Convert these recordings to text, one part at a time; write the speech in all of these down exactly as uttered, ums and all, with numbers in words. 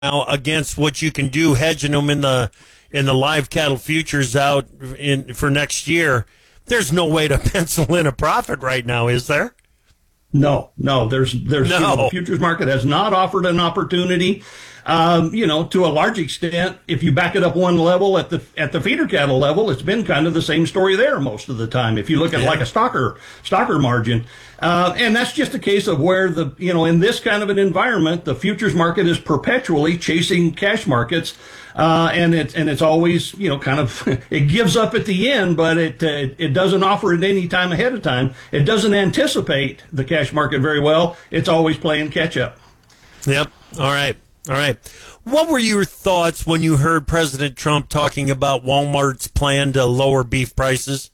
now against what you can do hedging them in the in the live cattle futures out in for next year. There's no way to pencil in a profit right now, is there? No, no. There's there's no. You know, the futures market has not offered an opportunity. Um, you know, to a large extent, if you back it up one level at the at the feeder cattle level, it's been kind of the same story there most of the time. If you look at yeah. like a stocker stocker margin, uh, and that's just a case of where the you know in this kind of an environment, the futures market is perpetually chasing cash markets, uh, and it's and it's always you know kind of it gives up at the end, but it uh, it doesn't offer it any time ahead of time. It doesn't anticipate the cash market very well. It's always playing catch up. Yep. All right. All right. What were your thoughts when you heard President Trump talking about Walmart's plan to lower beef prices?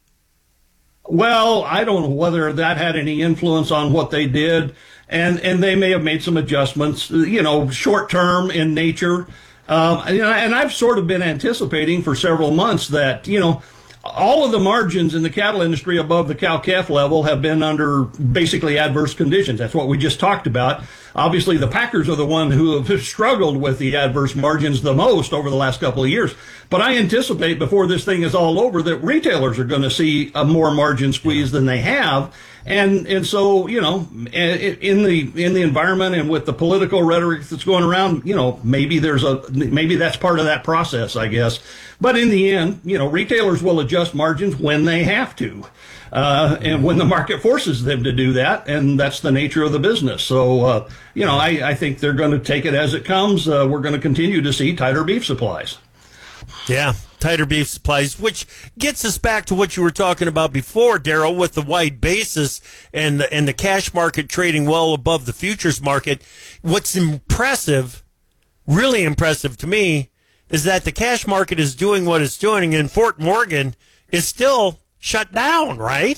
Well, I don't know whether that had any influence on what they did, and, and they may have made some adjustments, you know, short term in nature. Um, and, and I've sort of been anticipating for several months that, you know, all of the margins in the cattle industry above the cow-calf level have been under basically adverse conditions. That's what we just talked about. Obviously, the packers are the one who have struggled with the adverse margins the most over the last couple of years. But I anticipate before this thing is all over that retailers are going to see a more margin squeeze than they have. And and so, you know, in the in the environment and with the political rhetoric that's going around, you know, maybe there's a maybe that's part of that process, I guess. But in the end, you know, retailers will adjust margins when they have to, uh, and when the market forces them to do that, and that's the nature of the business. So, uh, you know, I, I think they're going to take it as it comes. Uh, we're going to continue to see tighter beef supplies. Yeah, tighter beef supplies, which gets us back to what you were talking about before, Daryl, with the wide basis and the, and the cash market trading well above the futures market. What's impressive, really impressive to me, is that the cash market is doing what it's doing, and Fort Morgan is still shut down, right?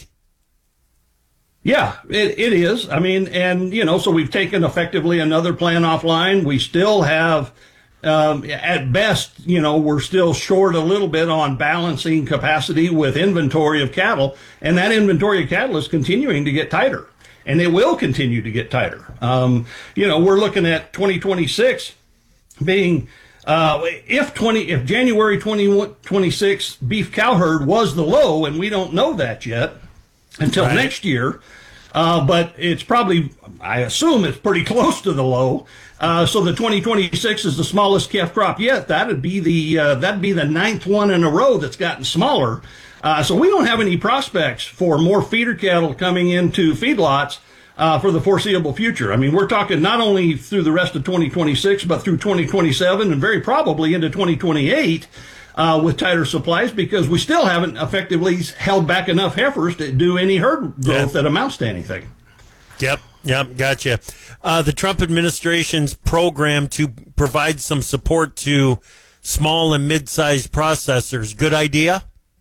Yeah, it, it is. I mean, and, you know, so we've taken effectively another plan offline. We still have, um, at best, you know, we're still short a little bit on balancing capacity with inventory of cattle, and that inventory of cattle is continuing to get tighter, and it will continue to get tighter. Um, you know, we're looking at twenty twenty-six being... Uh, if twenty, if January twenty twenty-six beef cow herd was the low, and we don't know that yet until right. next year, uh, but it's probably, I assume it's pretty close to the low. Uh, so the twenty twenty-six is the smallest calf crop yet. That'd be the uh, that'd be the ninth one in a row that's gotten smaller. Uh, so we don't have any prospects for more feeder cattle coming into feedlots Uh, for the foreseeable future. I mean, we're talking not only through the rest of twenty twenty-six, but through twenty twenty-seven and very probably into twenty twenty-eight uh, with tighter supplies, because we still haven't effectively held back enough heifers to do any herd growth yeah. that amounts to anything. Yep, yep, gotcha. Uh, the Trump administration's program to provide some support to small and mid-sized processors, good idea?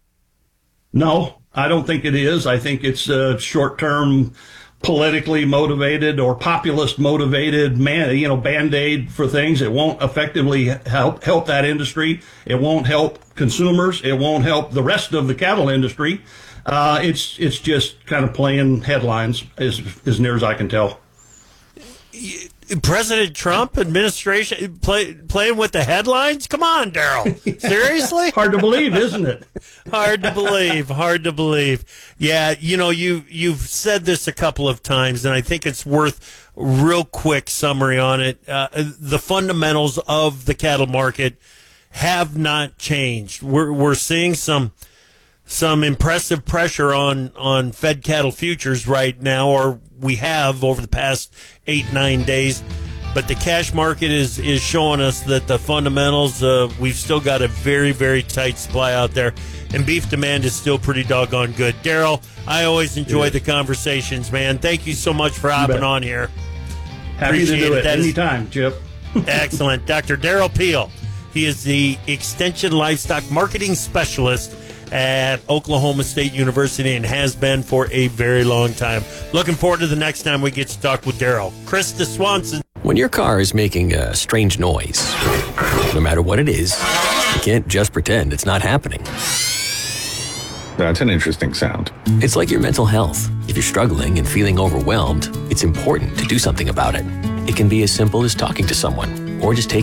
No, I don't think it is. I think it's uh, short-term politically motivated or populist motivated, man, you know, band-aid for things. It won't effectively help help that industry. It won't help consumers. It won't help the rest of the cattle industry. Uh, it's it's just kind of playing headlines, as as near as I can tell. President Trump administration play, playing with the headlines? Come on, Daryl. Seriously? Hard to believe, isn't it? Hard to believe. Hard to believe. Yeah, you know, you, you've said this a couple of times, and I think it's worth a real quick summary on it. Uh, the fundamentals of the cattle market have not changed. We're, we're seeing some some impressive pressure on, on fed cattle futures right now, or we have over the past eight, nine days. But the cash market is, is showing us that the fundamentals, uh, we've still got a very, very tight supply out there. And beef demand is still pretty doggone good. Daryl, I always enjoy the conversations, man. Thank you so much for hopping on here. Happy Appreciate to do it, it. anytime, Chip. Excellent. Doctor Daryl Peel. He is the Extension Livestock Marketing Specialist at Oklahoma State University and has been for a very long time. Looking forward to the next time we get to talk with Daryl. Krista Swanson. When your car is making a strange noise, no matter what it is, you can't just pretend it's not happening. That's an interesting sound. It's like your mental health. If you're struggling and feeling overwhelmed, it's important to do something about it. It can be as simple as talking to someone or just take